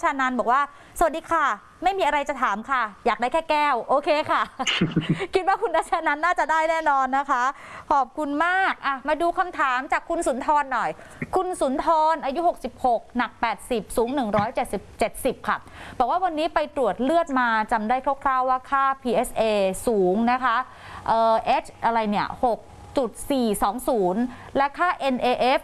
ชานันบอกว่าสวัสดีค่ะไม่มีอะไรจะถามค่ะอยากได้แค่แก้วโอเคค่ะ คิดว่าคุณนัชนันน่าจะได้แน่นอนนะคะขอบคุณมากมาดูคำถามจากคุณสุนทรหน่อยคุณสุนทรอายุ66หนัก80สูง170ค่ะบอกว่าวันนี้ไปตรวจเลือดมาจำได้คร่าวๆว่าค่า PSA สูงนะคะH อะไรเนี่ย6.420 และค่า NAF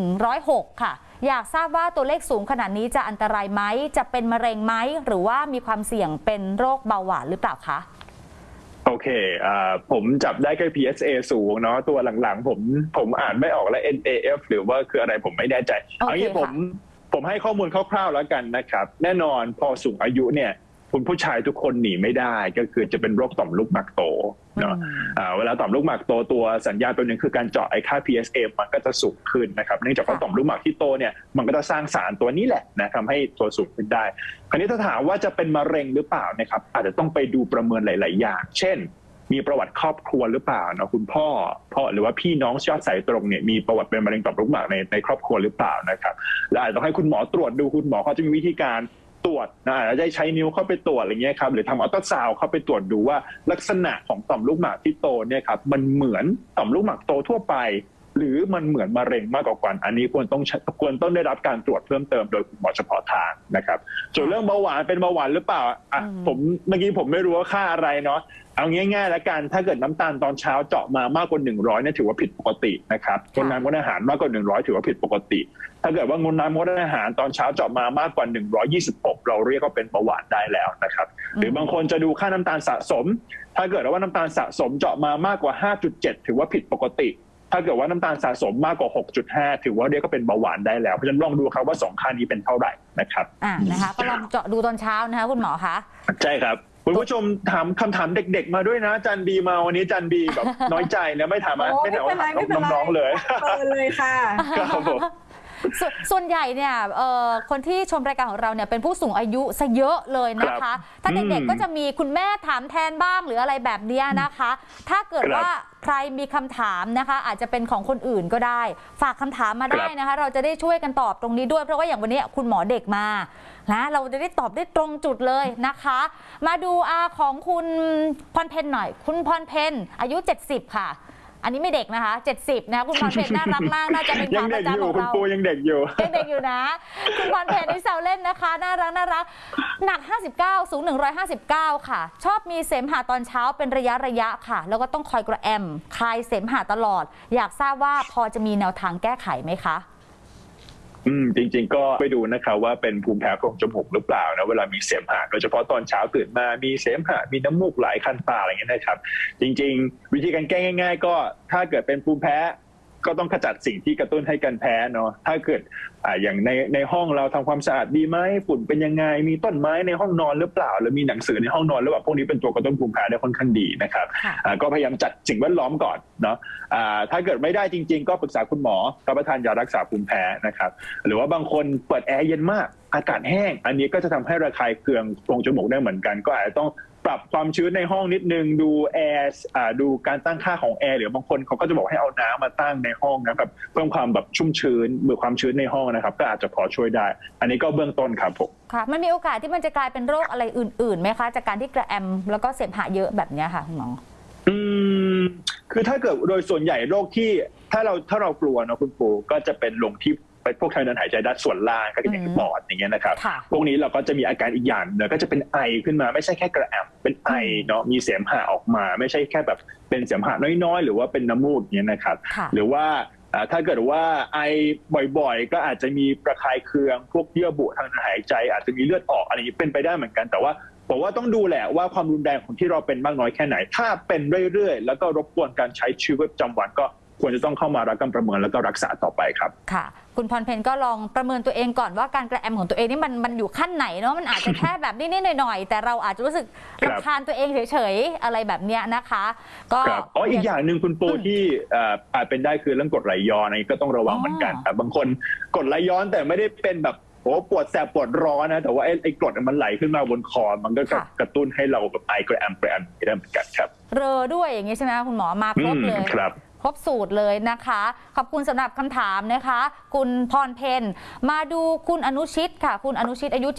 106ค่ะอยากทราบว่าตัวเลขสูงขนาดนี้จะอันตรายไหมจะเป็นมะเร็งไหมหรือว่ามีความเสี่ยงเป็นโรคเบาหวานหรือเปล่าคะโอเคผมจับได้แค่ PSA สูงเนาะตัวหลังๆผมอ่านไม่ออกแล้ว NAF หรือว่าคืออะไรผมไม่แน่ใจเอางี้ผมให้ข้อมูลคร่าวๆแล้วกันนะครับแน่นอนพอสูงอายุเนี่ยคุณผู้ชายทุกคนหนีไม่ได้ก็คือจะเป็นโรคต่อมลูกหมากโตเนาะเวลาต่อมลูกหมากโตตัวสัญญาณตัวหนึ่งคือการเจาะไอ้ค่า PSA มันก็จะสูงขึ้นนะครับเนื่องจากว่าต่อมลูกหมากที่โตเนี่ยมันก็จะสร้างสารตัวนี้แหละนะทำให้ตัวสูงขึ้นได้คราวนี้ถ้าถามว่าจะเป็นมะเร็งหรือเปล่านะครับอาจจะต้องไปดูประเมินหลายๆอย่างเช่นมีประวัติครอบครัวหรือเปล่าเนาะคุณพ่อหรือว่าพี่น้องยอดสายตรงเนี่ยมีประวัติเป็นมะเร็งต่อมลูกหมากในครอบครัวหรือเปล่านะครับและอาจจะต้องให้คุณหมอตรวจดูคุณหมอเขาจะมีวิธีการตรวจอาจจะใช้นิ้วเข้าไปตรวจอะไรเงี้ยครับหรือทำอัลตราซาวด์เข้าไปตรวจดูว่าลักษณะของต่อมลูกหมากที่โตเนี่ยครับมันเหมือนต่อมลูกหมากโตทั่วไปหรือมันเหมือนมะเร็งมากกว่ากันอันนี้ควรต้องได้รับการตรวจเพิ่มเติมโดยคุณหมอเฉพาะทางนะครับส่วนเรื่องเบาหวานเป็นเบาหวานหรือเปล่าผมเมื่อกี้ผมไม่รู้ว่าค่าอะไรเนาะเอาง่ายๆแล้วกันถ้าเกิดน้ำตาลตอนเช้าเจาะมามากกว่า100เนี่ยถือว่าผิดปกตินะครับงดน้ำงดอาหารมากกว่า100ถือว่าผิดปกติถ้าเกิดว่างดน้ำงดอาหารตอนเช้าเจาะมามากกว่า126เราเรียกว่าเป็นเบาหวานได้แล้วนะครับหรือบางคนจะดูค่าน้ำตาลสะสมถ้าเกิดว่าน้ำตาลสะสมเจาะมามากกว่า5.7ถือว่าผิดปกติถ้าเกิดว่าน้ำตาลสะสมมากกว่า 6.5 ถือว่าเรียกก็เป็นเบาหวานได้แล้วเพราะฉะนั้นลองดูครับว่า2ค่านี้เป็นเท่าไหร่นะครับนะคะก็ลองเจาะดูตอนเช้านะคะคุณหมอคะใช่ครับคุณผู้ชมถามคำถามเด็กๆมาด้วยนะจันบีมาวันนี้จันบีแบบน้อยใจนะไม่ถามน้องๆเลยเลยค่ะครับผมส่วนใหญ่เนี่ยคนที่ชมรายการของเราเนี่ยเป็นผู้สูงอายุซะเยอะเลยนะคะถ้าเด็กๆก็จะมีคุณแม่ถามแทนบ้างหรืออะไรแบบนี้นะคะถ้าเกิดว่าใครมีคำถามนะคะอาจจะเป็นของคนอื่นก็ได้ฝากคำถามมาได้นะคะเราจะได้ช่วยกันตอบตรงนี้ด้วยเพราะว่าอย่างวันนี้คุณหมอเด็กมานะเราจะได้ตอบได้ตรงจุดเลยนะคะมาดูของคุณพรเพนหน่อยคุณพรเพนอายุ70ค่ะอันนี้ไม่เด็กนะคะ70นะคุณพรเพนน่ารักมากน่าจะเป็นขาประจำของเราคุณปูยังเด็กอยู่นะคุณพรเพนนี่แซวเล่นนะคะน่ารักหนัก59สูง159ค่ะชอบมีเสมหะตอนเช้าเป็นระยะค่ะแล้วก็ต้องคอยกระแอมคลายเสมหะตลอดอยากทราบว่าพอจะมีแนวทางแก้ไขไหมคะจริงๆก็ไปดูนะครับว่าเป็นภูมิแพ้โพรงจมูกหรือเปล่านะเวลามีเสมหะโดยเฉพาะตอนเช้าตื่นมามีเสมหะมีน้ำมูกไหลคันตาอะไรอย่างเงี้ยนะครับจริงๆวิธีการแก้ง่ายๆก็ถ้าเกิดเป็นภูมิแพ้ก็ต้องขจัดสิ่งที่กระตุ้นให้การแพ้เนาะถ้าเกิดอย่างในห้องเราทำความสะอาดดีไหมฝุ่นเป็นยังไงมีต้นไม้ในห้องนอนหรือเปล่าหรือมีหนังสือในห้องนอนหรือเปล่าพวกนี้เป็นตัวกระตุ้นภูมิแพ้ได้ค่อนข้างดีนะครับก็พยายามจัดสิ่งแวดล้อมก่อนเนาะถ้าเกิดไม่ได้จริงๆก็ปรึกษาคุณหมอรับประทานยารักษาภูมิแพ้นะครับหรือว่าบางคนเปิดแอร์เย็นมากอากาศแห้งอันนี้ก็จะทำให้ระคายเคืองโพรงจมูกได้เหมือนกันก็อาจจะต้องปรับความชื้นในห้องนิดนึงดูแอร์ดูการตั้งค่าของแอร์หรือบางคนเขาก็จะบอกให้เอาน้ำมาตั้งในห้องนะครับเพิ่มความแบบชุ่มชื้นเบื่อความชื้นในห้องนะครับก็อาจจะพอช่วยได้อันนี้ก็เบื้องต้นครับผมค่ะมันมีโอกาสที่มันจะกลายเป็นโรคอะไรอื่นๆไหมคะจากการที่กระแอมแล้วก็เสมหะเยอะแบบนี้ค่ะคุณหมอคือถ้าเกิดโดยส่วนใหญ่โรคที่ถ้าเรากลัวนะคุณปูก็จะเป็นลงที่ไปพวกทางเดินหายใจด้านส่วนล่างก็อย่างปอดอย่างเงี้ยนะครับพวกนี้เราก็จะมีอาการอีกอย่างก็จะเป็นไอขึ้นมาไม่ใช่แค่กระแอมเป็นไอเนาะมีเสมหะออกมาไม่ใช่แค่แบบเป็นเสมหะน้อยๆหรือว่าเป็นน้ำมูกอย่างเงี้ยนะครับหรือว่าถ้าเกิดว่าไอบ่อยๆก็อาจจะมีประคายเคืองพวกเยื่อบุทางเดินหายใจอาจจะมีเลือดออกอะไรอย่างนี้เป็นไปได้เหมือนกันแต่ว่าผมว่าต้องดูแหละว่าความรุนแรงของที่เราเป็นมากน้อยแค่ไหนถ้าเป็นเรื่อยๆแล้วก็รบกวนการใช้ชีวิตประจำวันก็ควรจะต้องเข้ามารับการประเมินแล้วก็รักษาต่อไปครับค่ะคุณพรเพนก็ลองประเมินตัวเองก่อนว่าการกระแอมของตัวเองนี่มันอยู่ขั้นไหนเนาะมันอาจจะแค่แบบนิดๆหน่อยๆแต่เราอาจจะรู้สึกรำคาญตัวเองเฉยๆอะไรแบบเนี้ยนะคะก็อีกอย่างหนึ่งคุณปูที่อาจเป็นได้คือเรื่องกรดไหลย้อนอันนี้ก็ต้องระวังเหมือนกันบางคนกรดไหลย้อนแต่ไม่ได้เป็นแบบปวดแสบปวดร้อนนะแต่ว่าไอ้กรดมันไหลขึ้นมาบนคอมันก็กระตุ้นให้เราแบบไอกระแอมได้เหมือนกันครับด้วยอย่างนี้ใช่ไหมคุณหมอมาครบเลยครบสูตรเลยนะคะขอบคุณสำหรับคำถามนะคะคุณพรเพนมาดูคุณอนุชิตค่ะคุณอนุชิตอายุ